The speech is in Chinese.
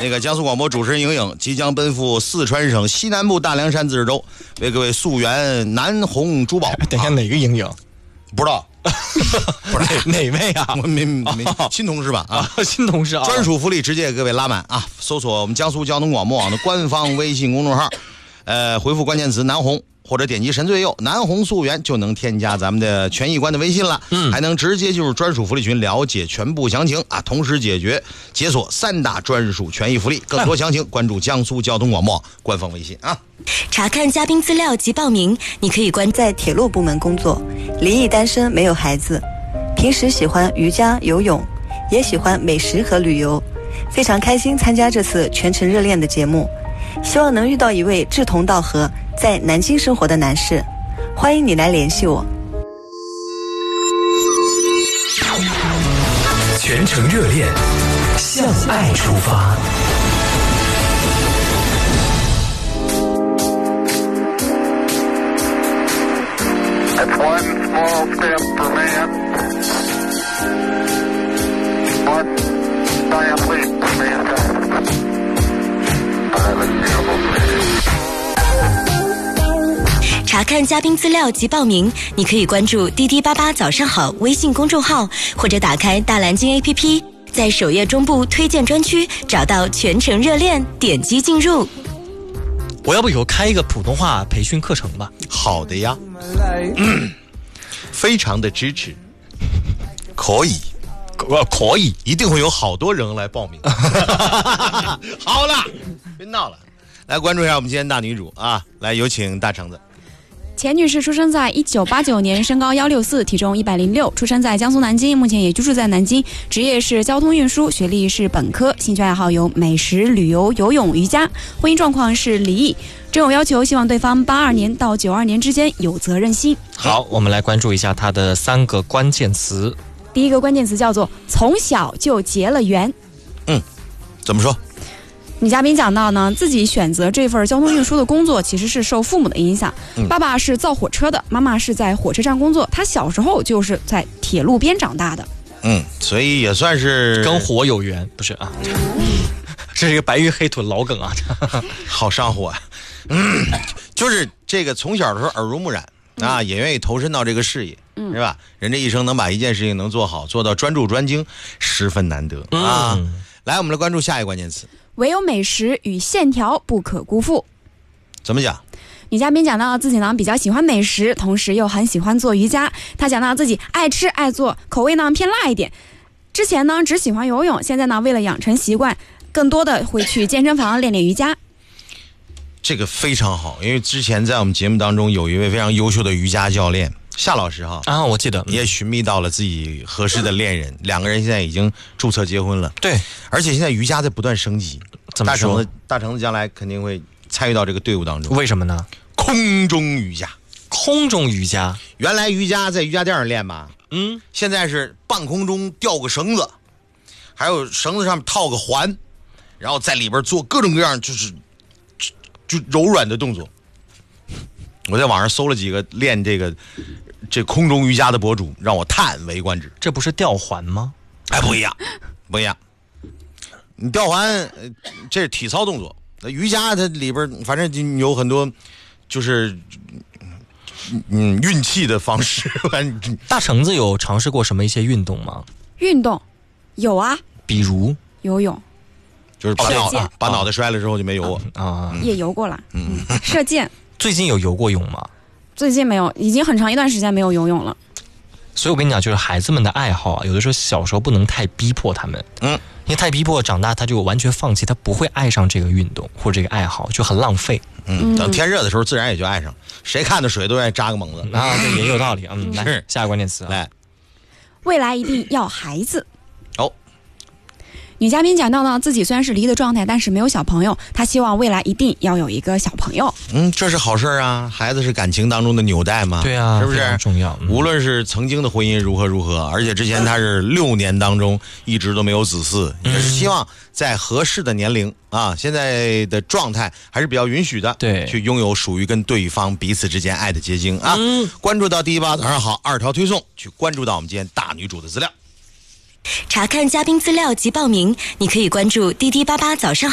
那个江苏广播主持人莹莹即将奔赴四川省西南部大凉山自治州，为各位溯源南红珠宝。 等一下，哪个莹莹？ 不知道。 不是哪位啊？ 没新同事吧？ 新同事啊！ 专属福利直接给各位拉满啊！搜索我们江苏交通广播网的官方微信公众号，回复关键词南红或者点击神最右南红溯源就能添加咱们的权益官的微信了，还能直接进入专属福利群了解全部详情啊！同时解锁3大专属权益福利，更多详情关注江苏交通广播官方微信啊！ 查看嘉宾资料及报名，你可以在铁路部门工作，离异单身，没有孩子，平时喜欢瑜伽、游泳，也喜欢美食和旅游，非常开心参加这次全程热恋的节目，希望能遇到一位志同道合在南京生活的男士，欢迎你来联系我。 全程热恋，向爱出发。 It's one small step for man, one giant leap for mankind. I 查看嘉宾资料及报名，你可以关注滴滴88早上好微信公众号，或者打开大蓝鲸 APP， 在首页中部推荐专区找到全程热恋，点击进入。 我要不以后开一个普通话培训课程吧？ 好的呀，非常的支持，可以，一定会有好多人来报名。好了，别闹了，来关注一下我们今天大女主啊！来，有请大橙子。 钱女士出生在1989年，身高164，体重106，出生在江苏南京，目前也居住在南京，职业是交通运输，学历是本科，兴趣爱好有美食、旅游、游泳、瑜伽，婚姻状况是离异，真有要求希望对方82年到92年之间有责任心。 好，我们来关注一下她的3个关键词。 第一个关键词叫做从小就结了缘。 怎么说？ 女嘉宾讲到呢，自己选择这份交通运输的工作其实是受父母的影响，爸爸是造火车的，妈妈是在火车站工作，他小时候就是在铁路边长大的。 所以也算是跟火有缘，不是啊？这是一个白玉黑土老梗啊， 好上火啊！就是这个从小的时候耳濡目染啊，也愿意投身到这个事业，是吧？人这一生能把一件事情能做好，做到专注专精，十分难得啊！来，我们来关注下一个关键词。 唯有美食与线条不可辜负。 怎么讲？ 女嘉宾讲到自己呢比较喜欢美食，同时又很喜欢做瑜伽。她讲到自己爱吃爱做，口味呢偏辣一点。之前呢只喜欢游泳，现在呢为了养成习惯，更多的会去健身房练练瑜伽。 这个非常好，因为之前在我们节目当中有一位非常优秀的瑜伽教练夏老师哈啊，我记得也寻觅到了自己合适的恋人，两个人现在已经注册结婚了。 对， 而且现在瑜伽在不断升级。 怎么说？ 大橙子将来肯定会参与到这个队伍当中。 为什么呢？ 空中瑜伽。 空中瑜伽， 原来瑜伽在瑜伽垫上练吧，现在是半空中吊个绳子，还有绳子上面套个环，然后在里边做各种各样就柔软的动作。我在网上搜了几个练这空中瑜伽的博主，让我叹为观止。 这不是吊环吗？ 哎，不一样，不一样。你吊环，这是体操动作。那瑜伽它里边反正有很多，就是运气的方式。 大橙子有尝试过什么一些运动吗？ 运动有啊， 比如游泳， 就是把脑袋摔了之后就没游过啊，也游过了。射箭。 最近有游过泳吗？ 最近没有，已经很长一段时间没有游泳了。 所以我跟你讲，就是孩子们的爱好啊，有的时候小时候不能太逼迫他们，因为太逼迫长大他就完全放弃，他不会爱上这个运动或者这个爱好，就很浪费。 等天热的时候自然也就爱上，谁看着水都愿意扎个猛子啊，这也有道理。来，下个关键词来， 未来一定要孩子。 哦。 女嘉宾讲到呢，自己虽然是离异的状态，但是没有小朋友，她希望未来一定要有一个小朋友。 这是好事啊，孩子是感情当中的纽带嘛， 对啊， 是不是？ 非常重要。 无论是曾经的婚姻如何，而且之前他是6年当中一直都没有子嗣，也是希望在合适的年龄啊，现在的状态还是比较允许的， 对， 去拥有属于跟对方彼此之间爱的结晶啊。关注到第8早上好2条推送，去关注到我们今天大女主的资料。 查看嘉宾资料及报名，你可以关注滴滴88早上好。